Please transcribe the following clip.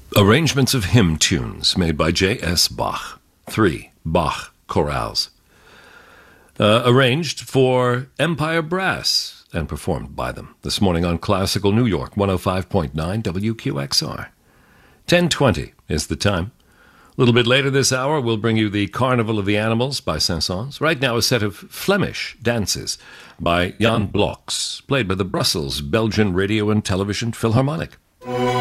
Arrangements of hymn tunes made by J.S. Bach. 3 Bach chorales. Arranged for Empire Brass and performed by them this morning on Classical New York 105.9 WQXR. 10:20 is the time. A little bit later this hour, we'll bring you the Carnival of the Animals by Saint-Saëns. Right now, a set of Flemish dances by Jan Bloks, played by the Brussels Belgian Radio and Television Philharmonic.